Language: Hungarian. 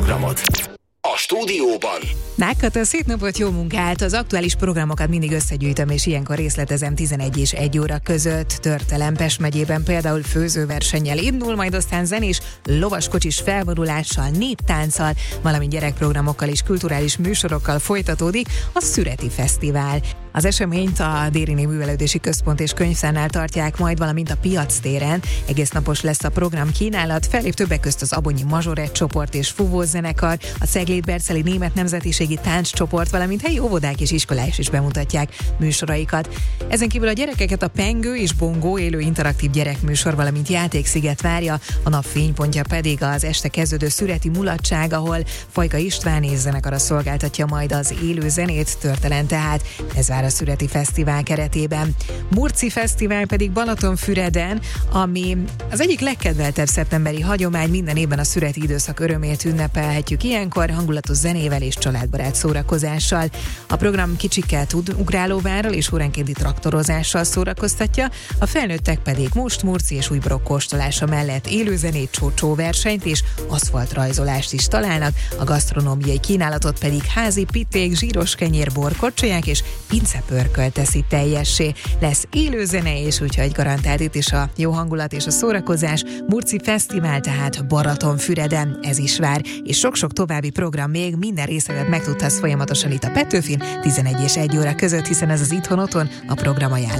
programot. A stúdióban Nákat, szép napot, jó munkát! Az aktuális programokat mindig összegyűjtöm, és ilyenkor részletezem 11 és 1 óra között. Törtelen Pest megyében például főzőversennyel indul, majd aztán zenés, lovaskocsis felvonulással, néptánccal, valamint gyerekprogramokkal és kulturális műsorokkal folytatódik a Szüreti Fesztivál. Az eseményt a Dériné Művelődési Központ és Könyvtárnál tartják majd, valamint a Piac téren. Egész napos lesz a program kínálat, fellép többek közt az Abonyi Mazsorett csoport és fúvós zenekar, a Cegléd-Berceli Német Nemzetiségi Tánccsoport, valamint helyi óvodák és iskolák is bemutatják műsoraikat. Ezen kívül a gyerekeket a Pengő és Bongó élő interaktív gyerekműsor, valamint játéksziget várja, a nap fénypontja pedig az este kezdődő szüreti mulatság, ahol Fajka István és zenekara szolgáltatja majd az élő zenét, Törtelen tehát. Ez vár a Szüreti Fesztivál keretében. Murci Fesztivál pedig Balatonfüreden, ami az egyik legkedveltebb szeptemberi hagyomány, minden évben a szüreti időszak örömét ünnepelhetjük ilyenkor, hangulatos zenével és családbarát szórakozással. A program kicsikkel tud ugrálóvárral és óránkénti traktorozással szórakoztatja, a felnőttek pedig most Murci és újborok kóstolása mellett élőzenét, csócsóversenyt és aszfaltrajzolást is találnak, a gasztronómiai kínálatot pedig házi pitték, zsíros kenyér, borkocsolyák és pincepörköl teszi teljessé. Lesz élőzene, és úgyhogy garantált itt is a jó hangulat és a szórakozás. Murci Fesztivál tehát Balatonfüreden, ez is vár, és sok-sok további program még, minden részletet megtudhatsz folyamatosan itt a Petőfin 11 és 1 óra között, hiszen ez az Itthon Otthon, a program ajánló.